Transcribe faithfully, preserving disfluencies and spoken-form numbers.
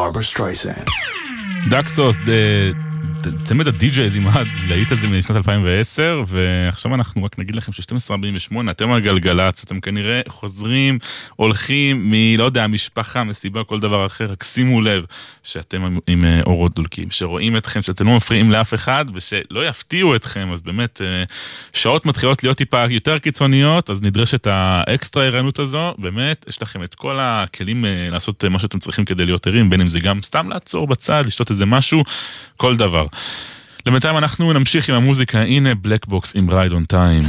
Barbara Streisand. דקסוס, צמד הדי-ג'ייז עם הלהיט הזה משנת אלפיים ועשר, ועכשיו אנחנו רק נגיד לכם ש-שתים עשרה ארבעים ושמונה, אתם על גלגלץ, אתם כנראה חוזרים, הולכים מ, לא יודע, משפחה, מסיבה, כל דבר אחר, רק שימו לב שאתם עם אורות דולקים, שרואים אתכם, שאתם לא מפריעים לאף אחד, ושלא יפתיעו אתכם, אז באמת שעות מתחילות להיות טיפה יותר קיצוניות, אז נדרשת האקסטרה ערנות הזו, באמת, יש לכם את כל הכלים לעשות מה שאתם צריכים כדי להיות ערים, בין אם זה גם סתם לעצור בצד, לשתות איזה משהו, כל דבר. למתיים אנחנו נמשיך עם המוזיקה, הנה בלק בוקס עם Ride on Time.